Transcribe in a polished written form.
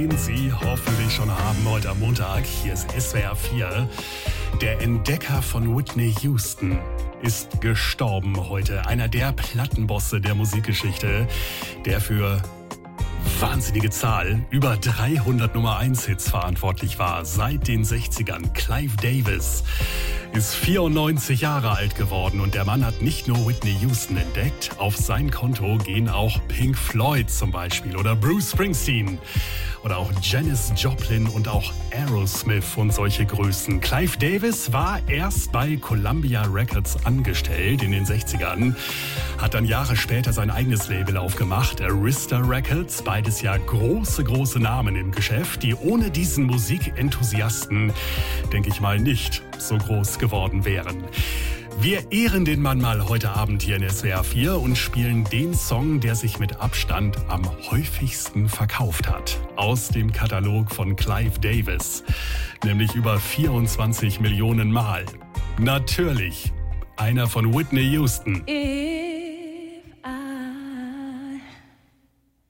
Den Sie hoffentlich schon haben heute am Montag. Hier ist SWR 4. Der Entdecker von Whitney Houston ist gestorben heute. Einer der Plattenbosse der Musikgeschichte, der für wahnsinnige Zahl, über 300 Nummer-1-Hits verantwortlich war seit den 60ern. Clive Davis ist 94 Jahre alt geworden und der Mann hat nicht nur Whitney Houston entdeckt, auf sein Konto gehen auch Pink Floyd zum Beispiel oder Bruce Springsteen oder auch Janis Joplin und auch Aerosmith und solche Größen. Clive Davis war erst bei Columbia Records angestellt in den 60ern, hat dann Jahre später sein eigenes Label aufgemacht, Arista Records, beides ja große Namen im Geschäft, die ohne diesen Musikenthusiasten, denke ich mal, nicht so groß geworden wären. Wir ehren den Mann mal heute Abend hier in SWR 4 und spielen den Song, der sich mit Abstand am häufigsten verkauft hat. Aus dem Katalog von Clive Davis. Nämlich über 24 Millionen Mal. Natürlich einer von Whitney Houston.